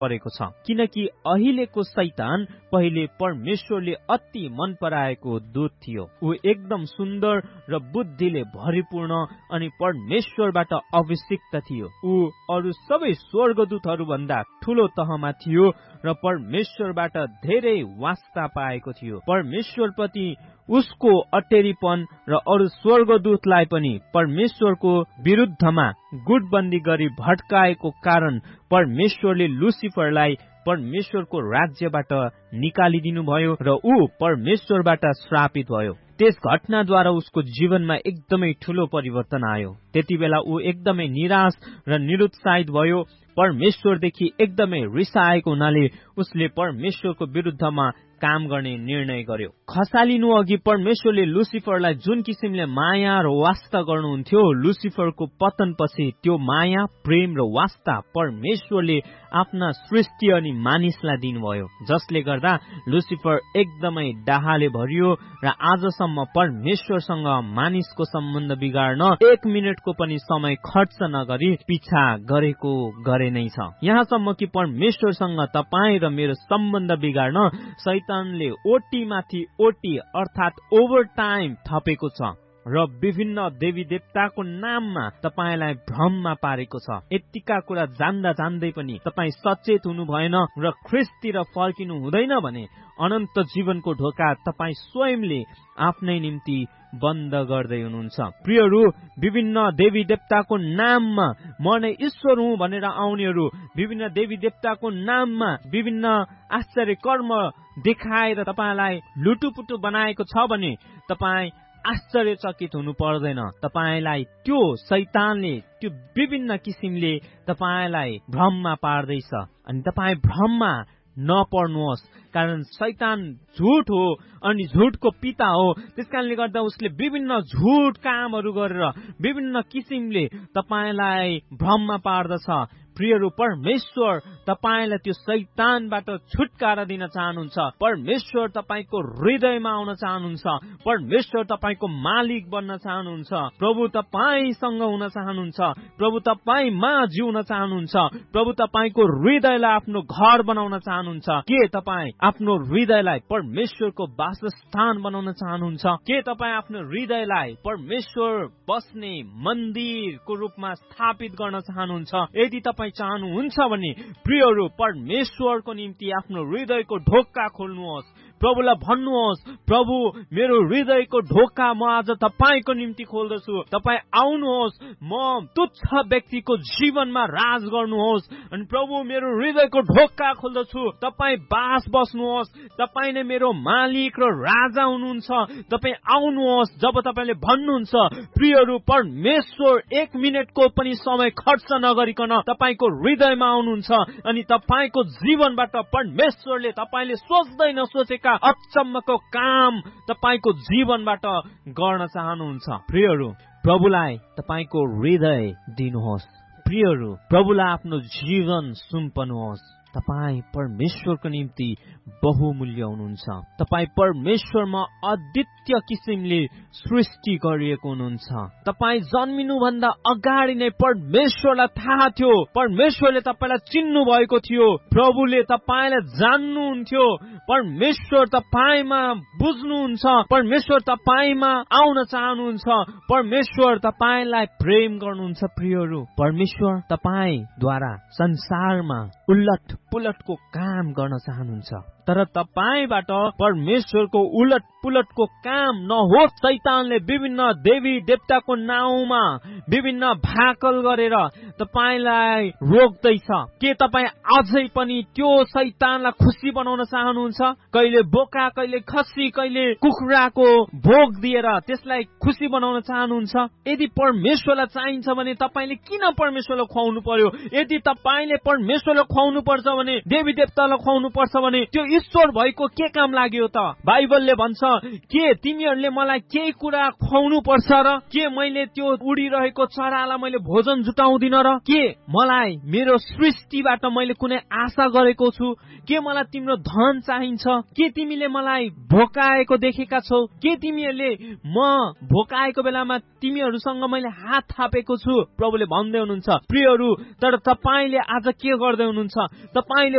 परेको छ, किनकि अहिलेको शैतान पहिले परमेश्वरले अति मन पराएको दूत थियो। ऊ एकदम सुन्दर र बुद्धिले भरिपूर्ण अनि परमेश्वरबाट अभिषिक्त थियो। ऊ अरू सबै स्वर्गदूतहरू भन्दा ठूलो तहमा थियो र परमेश्वरबाट धेरै वास्ता पाएको थियो। परमेश्वरप्रति उसको अटेरीपन र अरू स्वर्गदूतलाई पनि परमेश्वरको विरुद्धमा गुटबन्दी गरी भट्काएको कारण परमेश्वरले लुसिफरलाई परमेश्वरको राज्यबाट निकालिदिनु भयो र ऊ परमेश्वरबाट श्रापित भयो। त्यस घटनाद्वारा उसको जीवनमा एकदमै ठूलो परिवर्तन आयो। त्यति बेला ऊ एकदमै निराश र निरुत्साहित भयो। परमेश्वरदेखि एकदमै रिसाएको हुनाले उसले परमेश्वरको विरुद्धमा काम गर्ने निर्णय गर्यो। खसालिनु अघि परमेश्वरले लुसिफरलाई जुन किसिमले माया र वास्ता गर्नुहुन्थ्यो, लुसिफरको पतनपछि त्यो माया, प्रेम र वास्ता परमेश्वरले आफ्ना सृष्टि अनि मानिसलाई दिनुभयो, जसले गर्दा लुसिफर एकदमै डाहाले भरियो र आजसम्म परमेश्वरसँग मानिसको सम्बन्ध बिगार्न 1 मिनेटको पनि समय खर्च नगरी पिछा गरेको गरे नै छ। यहाँसम्म कि परमेश्वरसँग तपाईँ र मेरो सम्बन्ध बिगार्न शैतानले ओटी माथि ओटी अर्थात ओभर टाइम थपेको छ र विभिन्न देवी देवताको नाममा तपाईलाई भ्रममा पारेको छ। यतिका कुरा जान्दा जान्दै पनि तपाईँ सचेत हुनु भएन र ख्रिस्टतिर फर्किनु हुँदैन भने अनन्त जीवनको ढोका तपाईँ स्वयंले आफ्नै निम्ति बन्द गर्दै हुनुहुन्छ। प्रियहरू, विभिन्न देवी देवताको नाममा म नै ईश्वर हुँ भनेर आउनेहरू विभिन्न देवी देवताको नाममा विभिन्न आश्चर्य कर्म देखाएर तपाईलाई लुटुपुटु बनाएको छ भने तपाईँ आश्चर्यचकित हुनु पर्दैन। तपाईलाई त्यो शैतानले त्यो विभिन्न किसिमले तपाईलाई भ्रममा पार्दैछ अनि तपाईँ भ्रममा नपर्नुहोस्, कारण शैतान झुट हो अनि झुटको पिता हो। त्यसकारणले गर्दा उसले विभिन्न झुट कामहरू गरेर विभिन्न किसिमले तपाईलाई भ्रममा पार्दछ। प्रियहरू, परमेश्वर तपाईलाई त्यो शैतानबाट छुटकारा दिन चाहनुहुन्छ। परमेश्वर तपाईको हृदयमा आउन चाहनुहुन्छ। परमेश्वर तपाईको मालिक बन्न चाहनुहुन्छ। प्रभु तपाईसँग हुन चाहनुहुन्छ। प्रभु तपाईमा जिउन चाहनुहुन्छ। प्रभु तपाईको हृदयलाई आफ्नो घर बनाउन चाहनुहुन्छ। के तपाईँ आफ्नो हृदयलाई परमेश्वरको वासस्थान बनाउन चाहनुहुन्छ? के तपाईँ आफ्नो हृदयलाई परमेश्वर बस्ने मन्दिरको रूपमा स्थापित गर्न चाहनुहुन्छ? यदि तपाईँ चाहनुहुन्छ भने प्रियहरू, परमेश्वरको निम्ति आफ्नो हृदयको ढोका खोल्नुहोस्। प्रभुलाई भन्नुहोस्, प्रभु मेरो हृदयको ढोका म आज तपाईको निम्ति खोल्दछु। तपाईँ आउनुहोस्, म तुच्छ व्यक्तिको जीवनमा राज गर्नुहोस्। अनि प्रभु मेरो हृदयको ढोका खोल्दछु, तपाईँ बास बस्नुहोस्। तपाईँ नै मेरो मालिक र राजा हुनुहुन्छ। तपाईँ आउनुहोस्। जब तपाईँले भन्नुहुन्छ, प्रियहरू, परमेश्वर 1 मिनेटको पनि समय खर्च नगरिकन तपाईको हृदयमा आउनुहुन्छ अनि तपाईको जीवनबाट परमेश्वरले तपाईले सोच्दै नसोचेका अचम्मको काम तपाईको जीवनबाट गर्न चाहनुहुन्छ। प्रियहरू, प्रभुलाई तपाईको हृदय दिनुहोस्। प्रियहरू, प्रभुलाई आफ्नो जीवन सुम्पनुहोस्। तपाईँ परमेश्वरको निम्ति बहुमूल्य हुनुहुन्छ। तपाईँ परमेश्वरमा अद्वितीय किसिमले सृष्टि गरिएको हुनुहुन्छ। तपाईँ जन्मिनुभन्दा अगाडि नै परमेश्वरलाई थाहा थियो। परमेश्वरले तपाईँलाई चिन्नु भएको थियो। प्रभुले तपाईँलाई जान्नुहुन्थ्यो। परमेश्वर तपाईँमा बुझ्नुहुन्छ। परमेश्वर तपाईँमा आउन चाहनुहुन्छ। परमेश्वर तपाईँलाई प्रेम गर्नुहुन्छ। प्रियहरू, परमेश्वर तपाईँद्वारा संसारमा उलट पुलटको काम गर्न चाहनुहुन्छ, तर तपाईबाट परमेश्वरको उलट पुलटको काम नहोस्। शैतानले विभिन्न देवी देवताको नाउँमा विभिन्न भाकल गरेर तपाईलाई रोक्दैछ। के तपाईँ अझै पनि त्यो शैतानलाई खुसी बनाउन चाहनुहुन्छ? कहिले बोका, कहिले खसी, कहिले कुखुराको भोग दिएर त्यसलाई खुसी बनाउन चाहनुहुन्छ? यदि परमेश्वरलाई चाहिन्छ भने तपाईँले किन परमेश्वरलाई खुवाउनु पर्यो? यदि तपाईँले परमेश्वरलाई खुवाउनु पर्छ भने, देवी देवतालाई खुवाउनु पर्छ भने त्यो ईश्वर भएको के काम लाग्यो त? बाइबलले भन्छ, के तिमीहरूले मलाई केही कुरा खुवाउनु पर्छ र? के मैले त्यो उडिरहेको चरालाई मैले भोजन जुटाउँदिन र? के मलाई मेरो सृष्टिबाट मैले कुनै आशा गरेको छु? के मलाई तिम्रो धन चाहिन्छ? के तिमीले मलाई भोकाएको देखेका छौ? के तिमीहरूले म भोकाएको बेलामा तिमीहरूसँग मैले हात थापेको छु? प्रभुले भन्दै हुनुहुन्छ। प्रियहरू, तर तपाईले आज के गर्दै हुनुहुन्छ? तपाईले